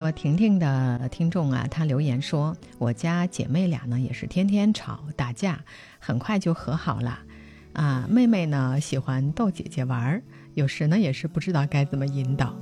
叫婷婷的听众啊，她留言说，我家姐妹俩呢也是天天吵打架，很快就和好了啊。妹妹呢喜欢逗姐姐玩，有时呢也是不知道该怎么引导。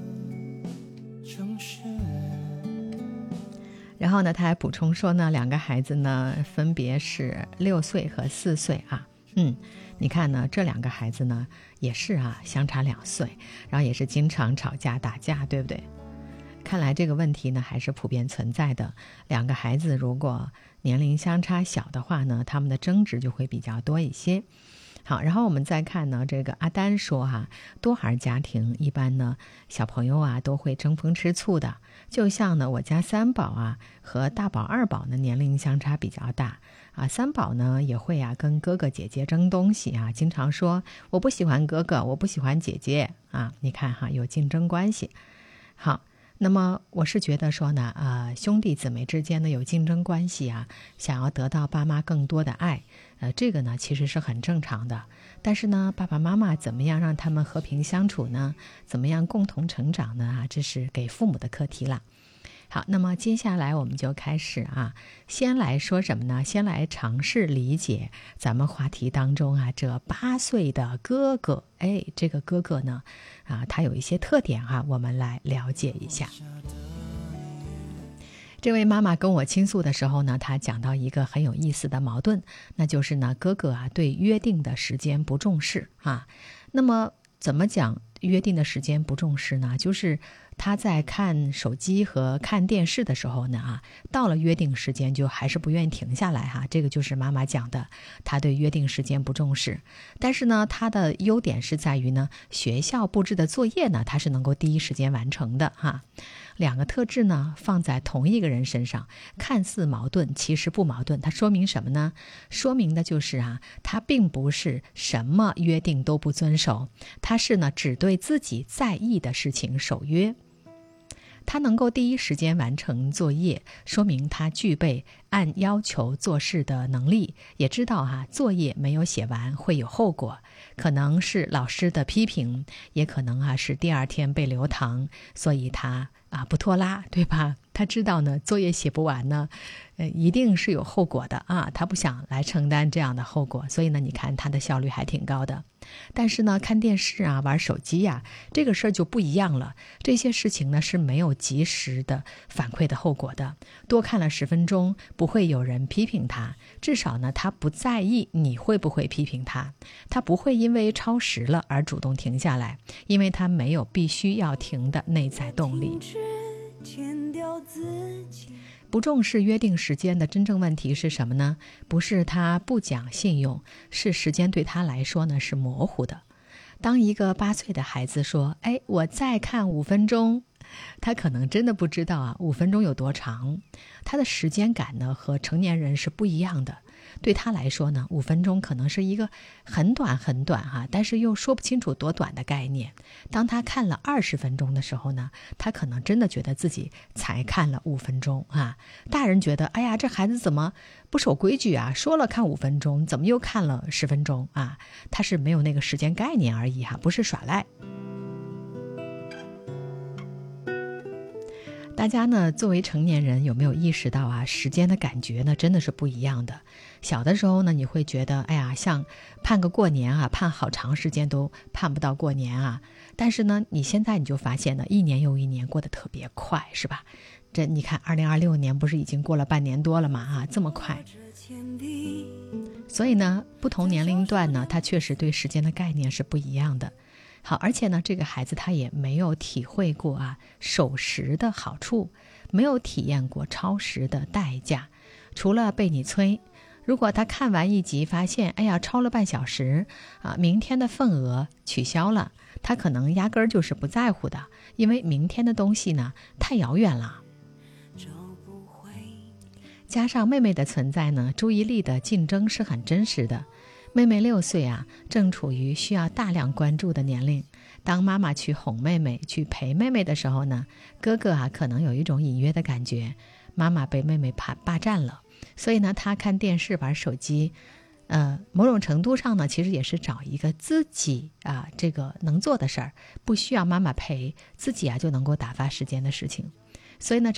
然后呢，她还补充说呢，两个孩子呢分别是6岁和4岁啊。你看呢，这两个孩子呢也是啊，相差2岁，然后也是经常吵架打架，对不对？看来这个问题呢还是普遍存在的。两个孩子如果年龄相差小的话呢，他们的争执就会比较多一些。好，然后我们再看呢，这个阿丹说多孩家庭一般呢，小朋友啊都会争风吃醋的。就像呢，我家三宝啊和大宝二宝呢年龄相差比较大啊，三宝呢也会跟哥哥姐姐争东西啊，经常说我不喜欢哥哥，我不喜欢姐姐啊。你看有竞争关系。好，那么我是觉得说呢，兄弟姊妹之间呢有竞争关系啊，想要得到爸妈更多的爱，这个呢其实是很正常的。但是呢，爸爸妈妈怎么样让他们和平相处呢？怎么样共同成长呢？这是给父母的课题了。好，那么接下来我们就开始先来说什么呢？先来尝试理解咱们话题当中这8岁的哥哥。这个哥哥呢他有一些特点我们来了解一下。这位妈妈跟我倾诉的时候呢，她讲到一个很有意思的矛盾，那就是呢，哥哥对约定的时间不重视那么怎么讲约定的时间不重视呢？就是他在看手机和看电视的时候呢到了约定时间就还是不愿意停下来这个就是妈妈讲的，他对约定时间不重视。但是呢，他的优点是在于呢，学校布置的作业呢，他是能够第一时间完成的两个特质呢放在同一个人身上，看似矛盾，其实不矛盾。它说明什么呢？说明的就是他并不是什么约定都不遵守，他是呢只对自己在意的事情守约。他能够第一时间完成作业，说明他具备按要求做事的能力，也知道作业没有写完会有后果，可能是老师的批评，也可能是第2天被留堂，所以他不拖拉，对吧？他知道呢，作业写不完呢，一定是有后果的他不想来承担这样的后果，所以呢，你看他的效率还挺高的。但是呢，看电视玩手机这个事儿就不一样了。这些事情呢是没有及时的反馈的后果的。多看了10分钟，不会有人批评他，至少呢，他不在意你会不会批评他，他不会因为超时了而主动停下来，因为他没有必须要停的内在动力。不重视约定时间的真正问题是什么呢？不是他不讲信用，是时间对他来说呢是模糊的。当一个8岁的孩子说我再看5分钟，他可能真的不知道5分钟有多长，他的时间感呢和成年人是不一样的。对他来说呢，5分钟可能是一个很短很短但是又说不清楚多短的概念。当他看了20分钟的时候呢，他可能真的觉得自己才看了5分钟大人觉得哎呀，这孩子怎么不守规矩说了看5分钟，怎么又看了10分钟他是没有那个时间概念而已不是耍赖。大家呢作为成年人有没有意识到时间的感觉呢真的是不一样的。小的时候呢，你会觉得哎呀，像盼个过年盼好长时间都盼不到过年但是呢，你现在你就发现呢，一年又一年过得特别快，是吧？这你看2026年不是已经过了半年多了吗这么快。所以呢，不同年龄段呢，他确实对时间的概念是不一样的。好，而且呢，这个孩子他也没有体会过守时的好处，没有体验过超时的代价，除了被你催。如果他看完一集发现哎呀超了半小时明天的份额取消了，他可能压根儿就是不在乎的，因为明天的东西呢太遥远了。加上妹妹的存在呢，注意力的竞争是很真实的。妹妹6岁正处于需要大量关注的年龄。当妈妈去哄妹妹去陪妹妹的时候呢，哥哥可能有一种隐约的感觉，妈妈被妹妹霸占了，所以呢他看电视玩手机某种程度上呢，其实也是找一个自己这个能做的事儿，不需要妈妈陪，自己就能够打发时间的事情。所以呢